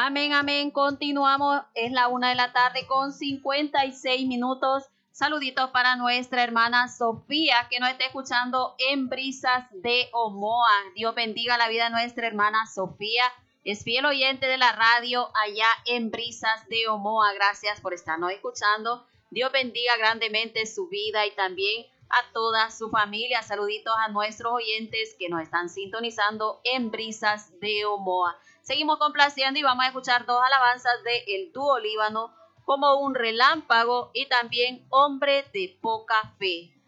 Amén, amén. Continuamos. Es la 1 de la tarde con 56 minutos. Saluditos para nuestra hermana Sofía, que nos está escuchando en Brisas de Omoa. Dios bendiga la vida de nuestra hermana Sofía. Es fiel oyente de la radio allá en Brisas de Omoa. Gracias por estarnos escuchando. Dios bendiga grandemente su vida y también a toda su familia. Saluditos a nuestros oyentes que nos están sintonizando en Brisas de Omoa. Seguimos complaciendo y vamos a escuchar dos alabanzas de El Dúo Líbano, como un relámpago y también hombre de poca fe.